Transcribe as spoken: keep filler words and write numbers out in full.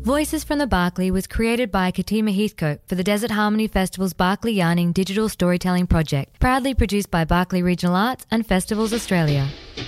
Voices from the Barkly was created by Katima Heathcote for the Desert Harmony Festival's Barkly Yarning digital storytelling project, proudly produced by Barkly Regional Arts and Festivals Australia.